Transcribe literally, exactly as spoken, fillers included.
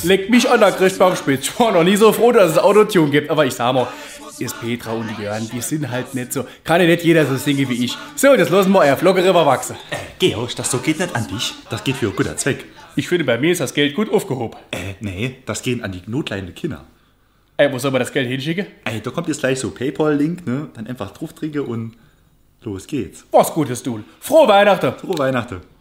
Leck mich an der Christbaumspitze. Ich war noch nie so froh, dass es Autotune gibt. Aber ich sag mal, ist Petra und die Jörn, die sind halt nicht so. Kann ja nicht jeder so singen wie ich. So, das lassen wir euer Flockere wachsen. Äh, Georg, das so geht nicht an dich. Das geht für einen guten Zweck. Ich finde, bei mir ist das Geld gut aufgehoben. Äh, nee, das geht an die notleidenden Kinder. Ey, wo soll man das Geld hinschicken? Ey, da kommt jetzt gleich so PayPal-Link, ne? Dann einfach draufdrücken und los geht's. Was Gutes tun. Frohe Weihnachten. Frohe Weihnachten.